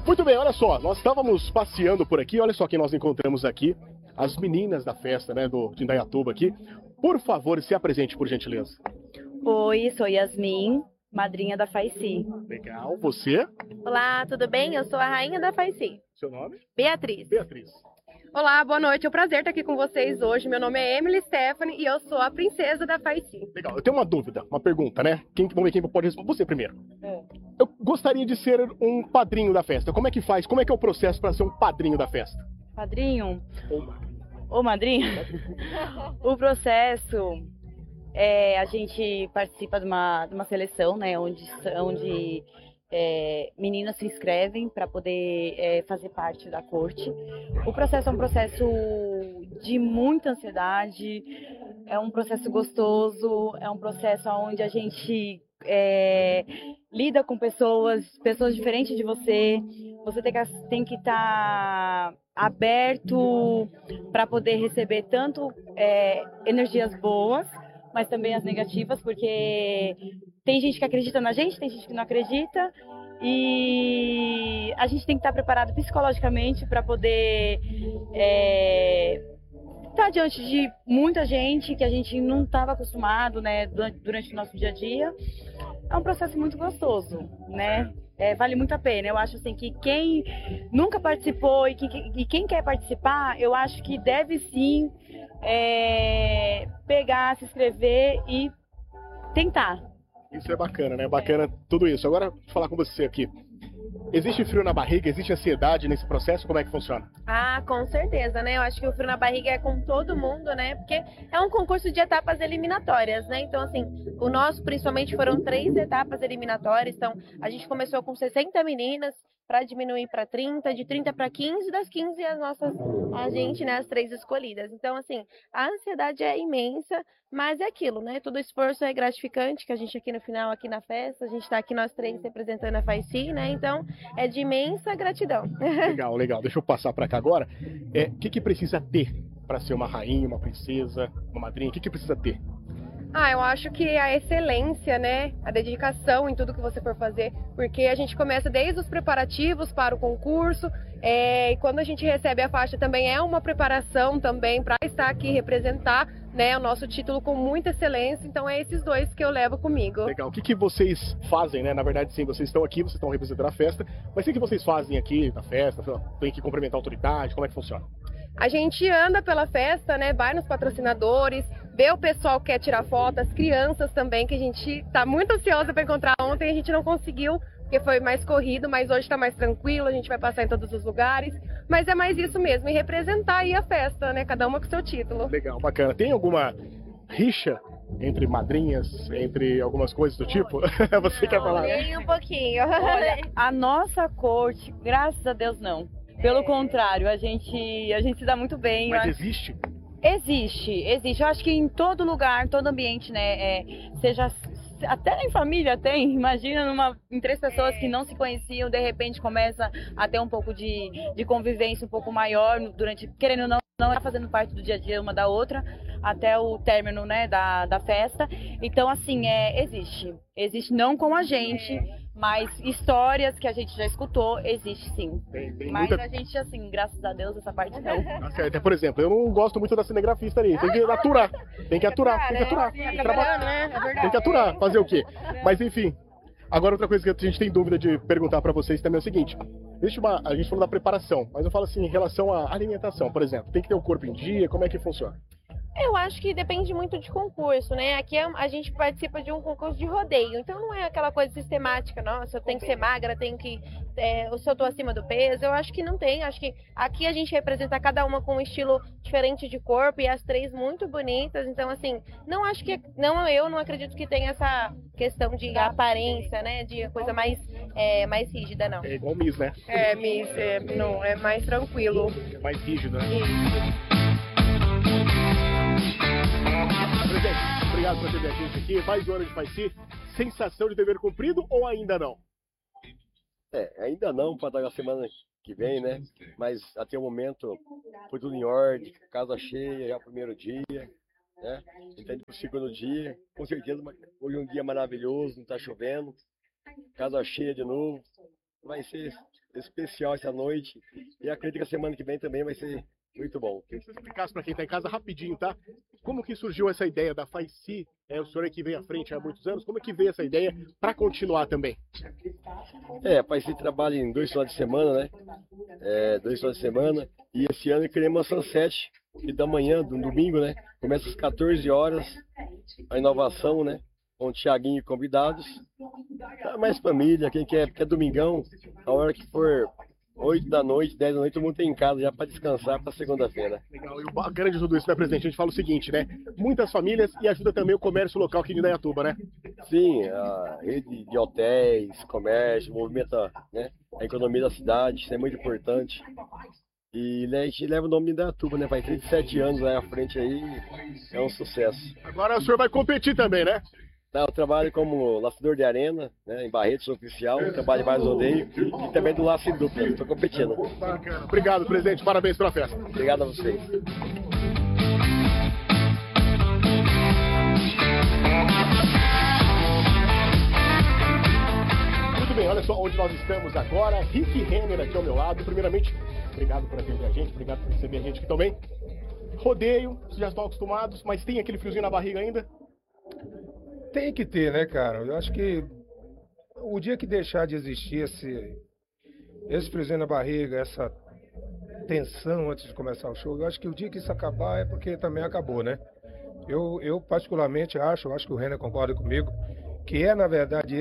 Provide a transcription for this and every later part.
Muito bem, olha só, nós estávamos passeando por aqui, olha só quem nós encontramos aqui, as meninas da festa, né, de Indaiatuba aqui. Por favor, se apresente, por gentileza. Oi, sou Yasmin, madrinha da Faici. Legal, você? Olá, tudo bem? Eu sou a rainha da Faici. Seu nome? Beatriz. Beatriz. Olá, boa noite. É um prazer estar aqui com vocês hoje. Meu nome é Emily Stephanie e eu sou a princesa da Faici. Legal, eu tenho uma dúvida, uma pergunta, né? Vamos ver quem pode responder. Você primeiro. Eu gostaria de ser um padrinho da festa. Como é que faz? Como é que é o processo para ser um padrinho da festa? Padrinho? Ou madrinha? O processo é a gente participa de uma seleção, né? Onde meninas se inscrevem para poder fazer parte da corte. O processo é um processo de muita ansiedade, é um processo gostoso, é um processo onde a gente lida com pessoas diferentes de você. Você tem que estar aberto para poder receber tanto energias boas, mas também as negativas, porque tem gente que acredita na gente, tem gente que não acredita, e a gente tem que estar preparado psicologicamente para poder estar diante de muita gente que a gente não estava acostumado, né, durante o nosso dia a dia. É um processo muito gostoso, né? Vale muito a pena. Eu acho assim que quem nunca participou e quem quer participar, eu acho que deve sim pegar, se inscrever e tentar. Isso é bacana, né? Bacana tudo isso. Agora, vou falar com você aqui. Existe frio na barriga? Existe ansiedade nesse processo? Como é que funciona? Ah, com certeza, né? Eu acho que o frio na barriga é com todo mundo, né? Porque é um concurso de etapas eliminatórias, né? Então, assim, o nosso, principalmente, foram 3 etapas eliminatórias. Então, a gente começou com 60 meninas para diminuir para 30, de 30 para 15, das 15 a gente, né, as 3 escolhidas. Então, assim, a ansiedade é imensa, mas é aquilo, né? Todo esforço é gratificante, que a gente aqui no final, aqui na festa, a gente está aqui nós 3 representando a Faici, né? Então, é de imensa gratidão. Legal, legal. Deixa eu passar para cá agora. O que precisa ter para ser uma rainha, uma princesa, uma madrinha? O que precisa ter? Eu acho que a excelência, né, a dedicação em tudo que você for fazer, porque a gente começa desde os preparativos para o concurso, e quando a gente recebe a faixa também é uma preparação também para estar aqui representar, né, o nosso título com muita excelência. Então é esses 2 que eu levo comigo. Legal. O que vocês fazem, né? Na verdade, sim, vocês estão aqui, vocês estão representando a festa, mas o que vocês fazem aqui na festa? Tem que cumprimentar a autoridade? Como é que funciona? A gente anda pela festa, né, vai nos patrocinadores, vê o pessoal que quer tirar foto, as crianças também, que a gente tá muito ansiosa para encontrar. Ontem a gente não conseguiu, porque foi mais corrido, mas hoje tá mais tranquilo, a gente vai passar em todos os lugares. Mas é mais isso mesmo, e representar aí a festa, né, cada uma com seu título. Legal, bacana. Tem alguma rixa entre madrinhas, entre algumas coisas do tipo? Você quer falar? Nem um pouquinho. Olha, a nossa corte, graças a Deus, não. Pelo contrário, a gente se dá muito bem. Mas existe? Existe. Eu acho que em todo lugar, todo ambiente, né, seja até em família tem, imagina em 3 pessoas que não se conheciam, de repente começa a ter um pouco de convivência um pouco maior durante, querendo ou não é fazendo parte do dia a dia uma da outra, até o término, né, da festa. Então, assim, existe não com a gente, mas histórias que a gente já escutou, existe sim. Tem mas muita... a gente, assim, graças a Deus, essa parte não. Tá certo. Por exemplo, eu não gosto muito da cinegrafista ali. Tem que aturar. Tem que aturar. Tem que aturar. Fazer o quê? Mas enfim. Agora outra coisa que a gente tem dúvida de perguntar pra vocês também é o seguinte. A gente falou da preparação, mas eu falo assim, em relação à alimentação, por exemplo. Tem que ter o corpo em dia? Como é que funciona? Eu acho que depende muito de concurso, né? Aqui a gente participa de um concurso de rodeio, então não é aquela coisa sistemática, nossa, eu tenho que ser magra, tenho que... se eu tô acima do peso, eu acho que não tem. Acho que aqui a gente representa cada uma com um estilo diferente de corpo e as 3 muito bonitas, então assim, não acho que... eu não acredito que tenha essa questão de aparência, né? De coisa mais rígida, não. É igual Miss, né? Miss, não, é mais tranquilo. É mais rígido, né? Isso. Presidente, obrigado por ter vindo aqui. Mais um ano de Faici. Sensação de dever cumprido ou ainda não? Ainda não, para dar a semana que vem, né? Mas até o momento foi tudo em ordem, casa cheia, já o primeiro dia, né? Entende? O segundo dia, com certeza, hoje é um dia maravilhoso, não está chovendo, casa cheia de novo, vai ser especial essa noite. E acredito que a semana que vem também vai ser muito bom. Queria que você explicasse para quem está em casa rapidinho, tá? Como que surgiu essa ideia da Faz-Se? O senhor é que veio à frente há muitos anos. Como é que veio essa ideia para continuar também? A Faz-Se trabalha em 2 finais de semana, né? 2 finais de semana. E esse ano criamos uma Sunset, que da manhã, do domingo, né? Começa às 14 horas, a inovação, né? Com o Thiaguinho e convidados. Mais família, quem quer, porque é domingão, a hora que for 8 da noite, 10 da noite, todo mundo tem em casa já para descansar para segunda-feira. Legal, e o bacana de tudo isso, né, presidente? A gente fala o seguinte, né? Muitas famílias e ajuda também o comércio local aqui de Indaiatuba, né? Sim, a rede de hotéis, comércio, movimenta, né, a economia da cidade, isso é muito importante. E a gente leva o nome de Indaiatuba, né? Faz 37 anos aí à frente aí, é um sucesso. Agora o senhor vai competir também, né? Eu trabalho como laçador de arena, né, em Barretos oficial, trabalho em vários rodeios e também do laço em dupla, estou competindo. Bacana. Obrigado, presidente. Parabéns pela festa. Obrigado a vocês. Muito bem, olha só onde nós estamos agora. Rick Renner aqui ao meu lado. Primeiramente, obrigado por atender a gente, obrigado por receber a gente aqui também. Rodeio, vocês já estão acostumados, mas tem aquele friozinho na barriga ainda? Tem que ter, né, cara? Eu acho que o dia que deixar de existir esse friozinho na barriga, essa tensão antes de começar o show, eu acho que o dia que isso acabar é porque também acabou, né? Eu particularmente acho que o Renner concorda comigo, que na verdade,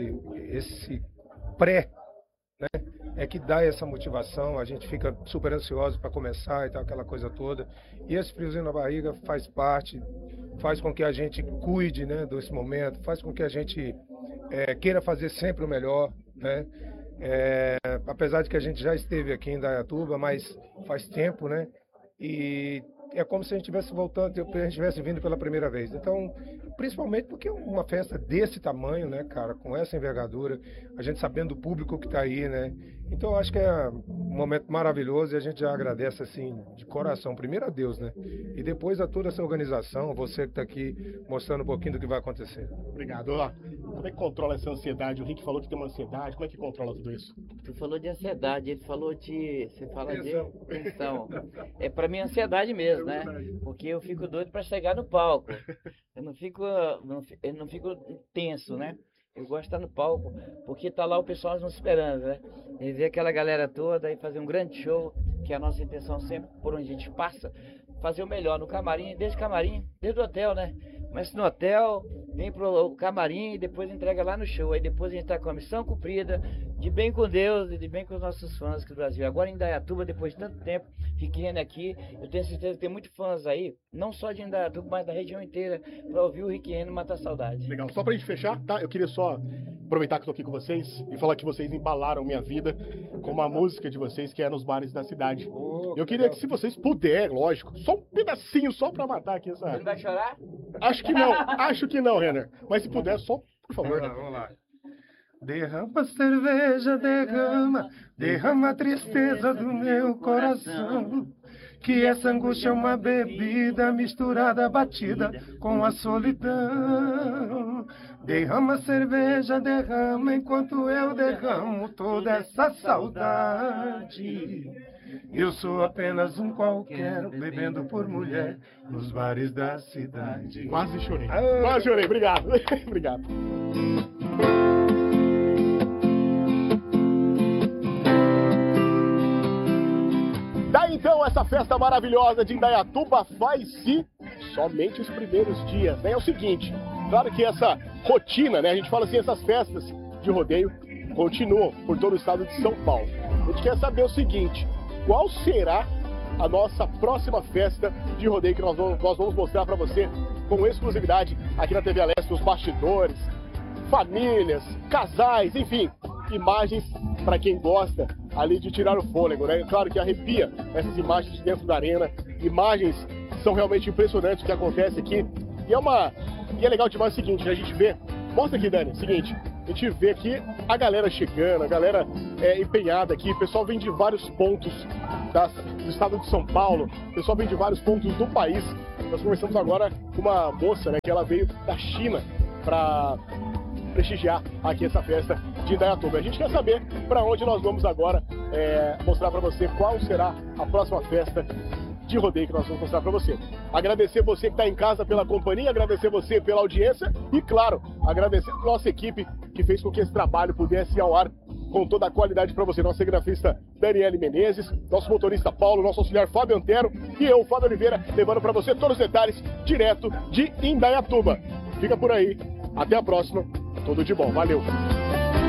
esse pré, né, é que dá essa motivação, a gente fica super ansioso para começar e tal, aquela coisa toda. E esse friozinho na barriga faz parte, faz com que a gente cuide, né, desse momento, faz com que a gente queira fazer sempre o melhor, né? Apesar de que a gente já esteve aqui em Indaiatuba, mas faz tempo, né? E é como se a gente estivesse voltando, a gente estivesse vindo pela primeira vez. Então, principalmente porque uma festa desse tamanho, né, cara, com essa envergadura, a gente sabendo do público que está aí, né? Então, eu acho que é um momento maravilhoso e a gente já agradece, assim, de coração, primeiro a Deus, né? E depois a toda essa organização, você que está aqui mostrando um pouquinho do que vai acontecer. Obrigado. Ó, como é que controla essa ansiedade? O Rick falou que tem uma ansiedade, como é que controla tudo isso? Tu falou de ansiedade, ele falou você fala de tensão. Para mim ansiedade mesmo, né? Porque eu fico doido para chegar no palco. Eu não fico tenso, né? Eu gosto de estar no palco, porque tá lá o pessoal nos esperando, né? E ver aquela galera toda e fazer um grande show, que é a nossa intenção sempre, por onde a gente passa, fazer o melhor no camarim, desde o hotel, né? Começa no hotel, vem pro camarim e depois entrega lá no show. Aí depois a gente tá com a missão cumprida, de bem com Deus e de bem com os nossos fãs aqui do Brasil. Agora em Indaiatuba, depois de tanto tempo, Rick Renner aqui, eu tenho certeza que tem muitos fãs aí, não só de Indaiatuba, mas da região inteira, para ouvir o Rick Renner matar saudade. Legal. Só pra gente fechar, tá? Eu queria só aproveitar que eu tô aqui com vocês e falar que vocês embalaram minha vida com uma música de vocês que é nos bares da cidade. Eu queria que, se vocês puderem, lógico, só um pedacinho, só pra matar aqui essa... Ele vai chorar? Acho que não, Renner. Mas se puder, só, por favor. Vamos lá. Derrama cerveja, derrama a tristeza do meu coração. Que essa angústia é uma bebida misturada, batida com a solidão. Derrama cerveja, derrama enquanto eu derramo toda essa saudade. Eu sou apenas um qualquer, bebendo por mulher nos bares da cidade. Quase chorei. Quase chorei. Obrigado. Obrigado. Daí então essa festa maravilhosa de Indaiatuba Faz-Se somente os primeiros dias, né? É o seguinte, claro que essa rotina, né? A gente fala assim, essas festas de rodeio continuam por todo o estado de São Paulo. A gente quer saber o seguinte, qual será a nossa próxima festa de rodeio que nós vamos mostrar para você com exclusividade aqui na TV Aleste, os bastidores, famílias, casais, enfim, imagens para quem gosta ali de tirar o fôlego, né? Claro que arrepia essas imagens de dentro da arena, imagens que são realmente impressionantes que acontece aqui. E é legal demais o seguinte, a gente vê, mostra aqui, Dani, o seguinte, a gente vê aqui a galera chegando, a galera empenhada aqui, o pessoal vem de vários pontos do estado de São Paulo, o pessoal vem de vários pontos do país. Nós conversamos agora com uma moça, né, que ela veio da China para prestigiar aqui essa festa de Indaiatuba. A gente quer saber para onde nós vamos agora mostrar para você qual será a próxima festa de rodeio que nós vamos mostrar para você. Agradecer você que está em casa pela companhia, agradecer você pela audiência e, claro, agradecer a nossa equipe que fez com que esse trabalho pudesse ir ao ar com toda a qualidade para você. Nossa grafista Daniele Menezes, nosso motorista Paulo, nosso auxiliar Fábio Antero e eu, Fábio Oliveira, levando para você todos os detalhes direto de Indaiatuba. Fica por aí. Até a próxima. Tudo de bom. Valeu.